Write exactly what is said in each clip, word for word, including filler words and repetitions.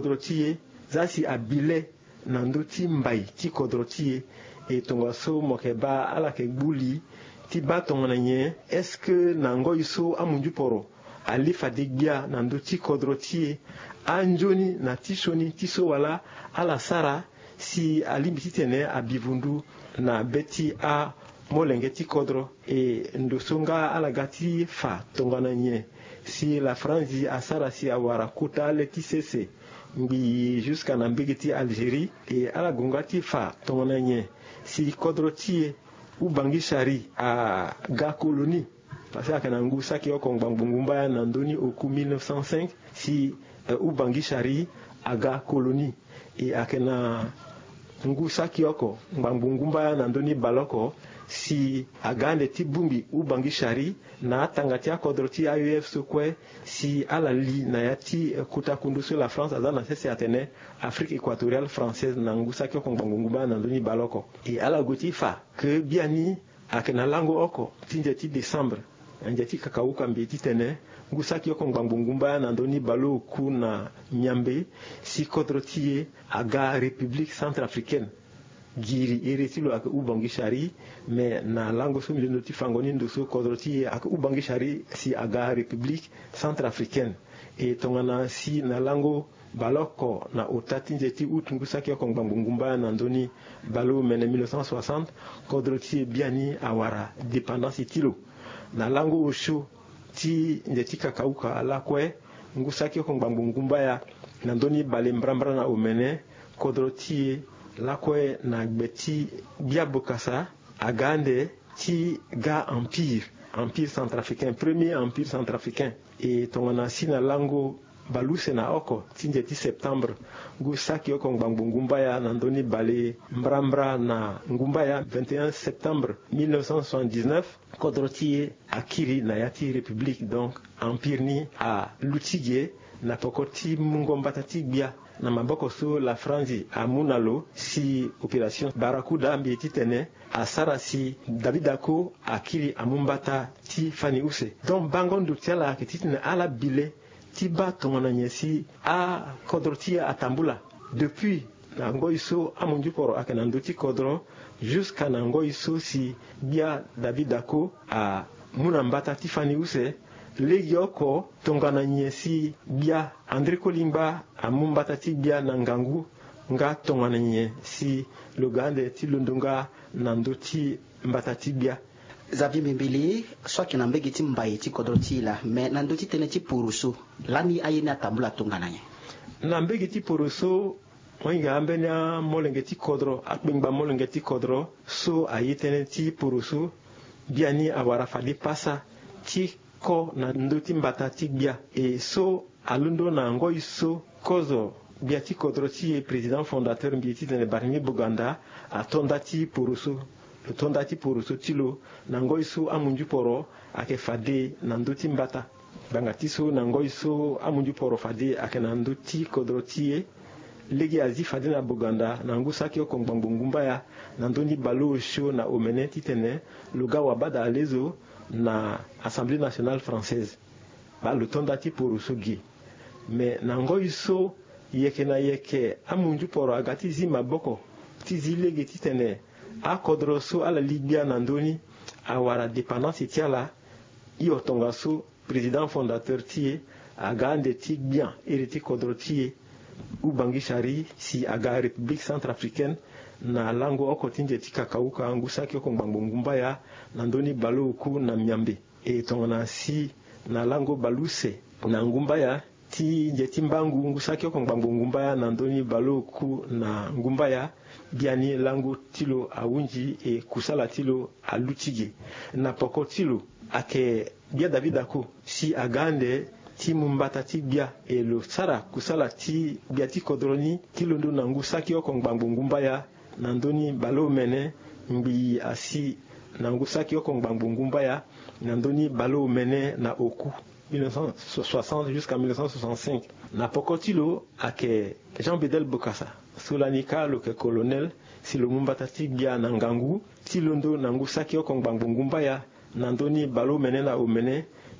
kodrotie zasi abile nando ti mbai ti kodrotie e tonga so mokeba ala ke buli ti ba tonga nye est-ce que nango iso amunju poro ali fadigbia nando ti kodrotie anjoni na tishoni tiso wala ala sara si ali bititene abivundu na beti a molenge ti kodro e ndosonga ala gati fa tonga na nye si la France a sara si awara kuta le ti sese mbi jusqu'à na mbigi ti Algérie e ala gonga ti fa tonga na nye si kodro tie u bangi shari a ga colonie parce que na ngu saki o kong bangbungumba ya na ndoni oku mille neuf cent cinq si uh, u bangi shari a ga colonie e akena ngu saki oko bangbungumba ya na ndoni baloko si agande ti bumbi u bangi shari na tangati akodro ti A U F sokwe si ala li na ya ti kuta kundu sur la France azana sese atene Afrique équatoriale française na ngu saki oko bangbungumba na ndoni baloko e ala goti fa ke biani akena lango oko tinje ti décembre njeti kakauka mbeti tene ngusaki oko ngbangungumba na ndoni balo ku na nyambe si kodrotie aga République centrafricaine giri eretilo ak ubangi shari mais na lango so milendo ti fangoni ndo so kodrotie ak ubangi shari si aga République centrafricaine e tongana si na lango baloko na otati njeti utungu saki oko ngbangungumba na ndoni balo mene mille neuf cent soixante kodrotie biani awara dépendance tilo na lango osho ti njeti kakauka ala kwe ngusaki oko ngbangungumba ya na ndoni bale mbrambra na omene kodrotie la kwe na gbeti biabokasa agande ti ga empire empire centrafricain premier empire centrafricain e tongana si na lango baluse na oko tinje ti septembre ngu saki oko ngbangungumba ya na ndoni bale mbrambra na ngumba ya vingt et un septembre mille neuf cent soixante-dix-neuf kodrotie akiri na yati république donc empire ni a lutige na pokoti mungombata ti gbia na maboko so la France a munalo si opération Barakuda mbieti tene a sara si Davidako akiri amumbata ti fani use donc bangondo tiala ketitine ala bile ti ba tongona nyesi a kodrotie atambula depuis na ngoiso amunju poro akena ndoti kodro jusqu'à na ngoiso si bia Davidako a munambata ti fani use legi oko tongana nyesi bia André Kolimba amumbata ti bia na ngangu nga tongana nye si logande ti lundunga na ndoti mbata ti bia Xavier Mbili soki na mbegi ti mbaye ti kodroti la mais na ndoti tene ti purusu lani ayena tambula tongana nye na mbegi ti purusu moinga ambenya molenge ti kodro akbingba molenge ti kodro so ayitene ti purusu biani awara fali pasa ti ko na ndoti mbata ti bia e so alundo na ngoi so kozo bia ti kodro ti président fondateur mbi ti tene Barimi Buganda atonda ti purusu tonda ti purusu tilo na ngoi so amunju poro ake fade na ndoti mbata banga ti so na ngoi so amunju poro fade ake na ndoti kodro ti legi azi fade na Buganda na ngu saki oko ngbangungumba ya na ndoni balo sho na omene ti tene luga wabada alezo na Assemblée nationale française ba lutonda ti purusu gi mais na ngoi so yeke na yeke amunju poro agati zi maboko ti zi legi ti tene a kodro so ala libia na ndoni awara dépendance tiala i otonga so président fondateur tie agande ti bien iriti kodro tie u bangi shari si aga République centrafricaine na lango oko tinje ti kakauka ngu saki oko ngbangungumba ya na ndoni balo ku na myambe e tongana si na lango baluse na ngumba ya ti nje ti mbangu ngu saki oko ngbangungumba ya na ndoni balo ku na ngumba ya biani lango tilo awunji e kusala tilo alutige na poko tilo ake bia Davidako si agande ti mumbata ti bia e lo sara kusala ti bia ti kodroni tilo ndo na ngu saki oko ngbangungumba ya na ndoni balo mene mbi asi na ngu saki oko ngbangungumba ya na ndoni balo mene na oku mille neuf cent soixante jusqu'à mille neuf cent soixante-cinq na poko tilo ake Jean Bedel Bokassa sulanika lo ke colonel si lo mumbata ti bia na ngangu ti londo na ngu saki oko ngbangungumba ya na ndoni balo mene na omene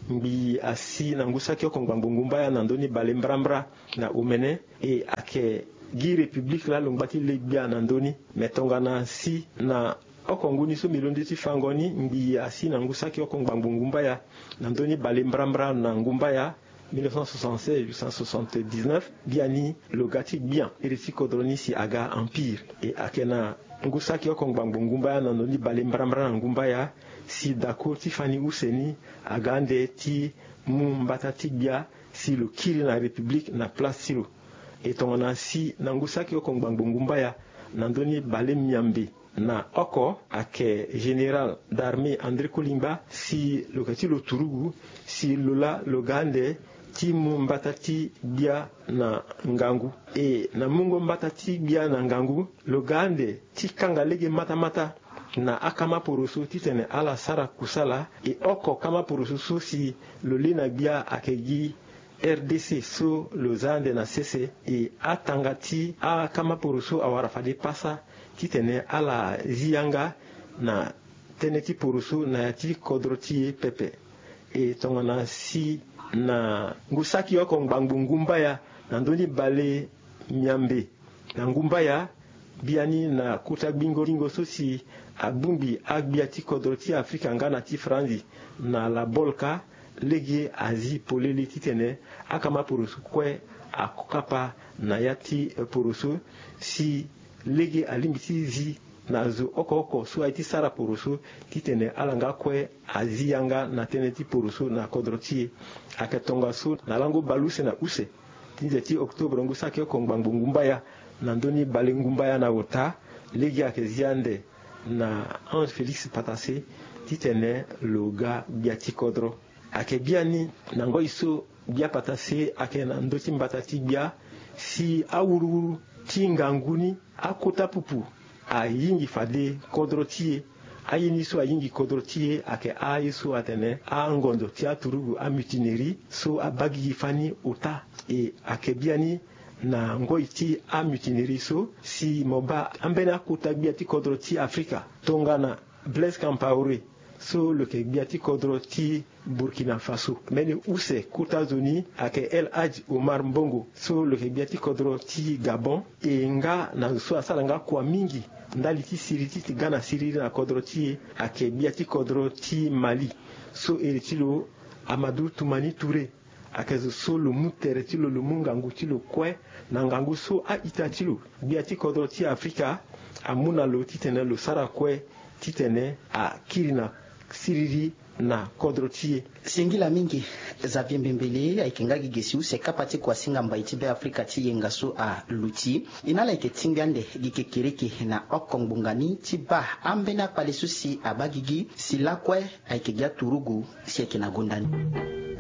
mbi asi na ngusaki okongbango ngumba ya nandoni bale mbrambra na umene e ake gi republique la longbati legbia nandoni metongana si na okonguni so milondi ti fangoni mbi asi na ngusaki okongbango ngumba ya nandoni bale mbrambra na ngumba ya mille neuf cent soixante-seize mille huit cent soixante-dix-neuf biani logati bien iriti kodroni si aga empire e akena ngusaki okongbango ngumba ya nandoni bale mbrambra na ngumba ya si dako ti fani useni agande ti mu mbata ti bia si lo kiri na république na place si lo e tongana si na ngusaki okongbango ngumba ya nandoni bale miambe na oko ake général d'armée André Kolimba si lokati lo turugu si lola logande ti mu mbata ti bia na ngangu e na mungo mbata ti bia na ngangu logande ti kanga lege mata mata na akama poroso titene ala sara kusala e oko kama poroso so si lo lina bia akegi R D C so lo zande na C C e atangati a kama poroso awara fade pasa titene ala ziyanga na teneti poroso na yati kodroti pepe e tongana si na ngusaki oko ngbangu ngumba ya na ndoni bale miambe na ngumba ya biani na kuta bingo ringo so si abumbi agbia ti kodroti Afrika ngana ti franzi na la bolka lege azi polele titene akama poroso kwe akokapa na yati poroso si lege alimbi ti zi na zo oko oko so aiti sara poroso titene alanga kwe azi yanga na tene ti poroso na kodroti ake tonga so na lango baluse na use tinze ti octobre ngusaki okongbango ngumba ya na ndoni bale ngumba ya na wota lege ake ziande na Ange Félix Patassé titene loga bia ti kodro ake biani na ngoi so bia Patassé ake na ndoti mbata ti bia si awuru ti nganguni akota pupu a yingi fade kodro tie ayini so ayingi kodro tie ake ayi so atene a ngondo ti aturugu a mutinerie so abagi fani ota e ake biani na ngoi ti a mutinerie so si moba ambena kota bia ti kodro ti Afrika tongana Blaise Compaoré so lo ke bia ti kodro ti Burkina Faso meni use kuta zoni ake El Hadj Omar Mbongo so lo ke bia ti kodro ti Gabon e nga na so asala nga kwa mingi ndali ti siri ti Ghana siri na kodro ti ake bia ti kodro ti Mali so ere ti lo Amadou Toumani Touré ake zo so lo mu tere ti lo lo mu ngangu ti lo kwe na ngangu so a ita ti lo bia ti kodro ti Afrika amuna lo titene lo sara kwe titene a kiri na siriri na kodro tie singila mingi za biembembele aikenga gigesiu se kapati kwa singa mbaiti be Afrika ti yenga so a luti inala ike tingyande gikekereke na okongbungani ti ba ambena palesusi abagigi silakwe aikegia turugu si ekina gondani